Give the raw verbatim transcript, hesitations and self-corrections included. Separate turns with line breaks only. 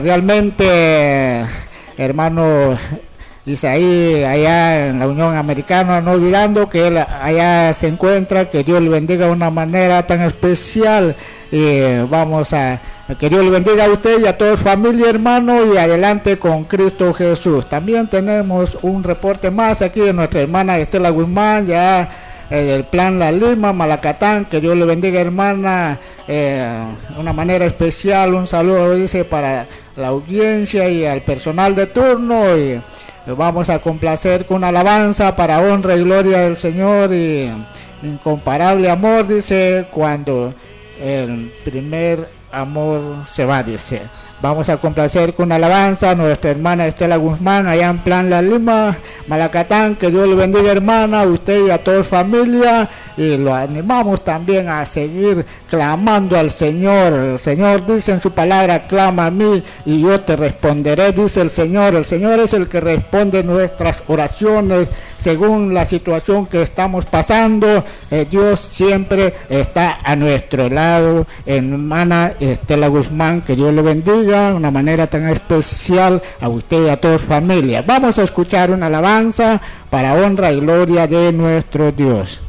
realmente, hermano, dice ahí, allá en la Unión Americana, no olvidando que él allá se encuentra, que Dios le bendiga de una manera tan especial. Y vamos a, que Dios le bendiga a usted y a toda su familia, hermano, y adelante con Cristo Jesús. También tenemos un reporte más aquí de nuestra hermana Estela Guzmán, ya eh, del Plan La Lima, Malacatán. Que Dios le bendiga, hermana, eh, de una manera especial. Un saludo, dice, para la audiencia y al personal de turno, y vamos a complacer con una alabanza para honra y gloria del Señor y incomparable amor, dice, cuando el primer amor se va, dice. Vamos a complacer con una alabanza a nuestra hermana Estela Guzmán, allá en Plan La Lima, Malacatán. Que Dios le bendiga, hermana, a usted y a toda su familia, y lo animamos también a seguir clamando al Señor. El Señor dice en su palabra: clama a mí y yo te responderé, dice el Señor. El Señor es el que responde nuestras oraciones según la situación que estamos pasando. eh, Dios siempre está a nuestro lado. Hermana Estela Guzmán, que Dios le bendiga de una manera tan especial a usted y a toda su familia. Vamos a escuchar una alabanza para honra y gloria de nuestro Dios.